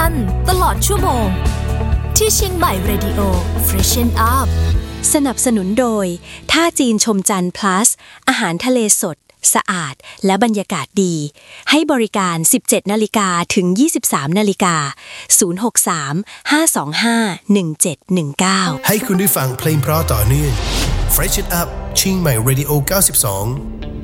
มันตลอดชั่วโมงที่เชียงใหม่ Radio Freshen Up สนับสนุนโดยท่าจีนชมจันทร์ plus อาหารทะเลสดสะอาดและบรรยากาศดีให้บริการ 17:00 นถึง 23:00 น063-525-1719 ให้คุณได้ฟังเพลงเพราะต่อเนื่อง Fresh It Up เชียงใหม่ Radio 92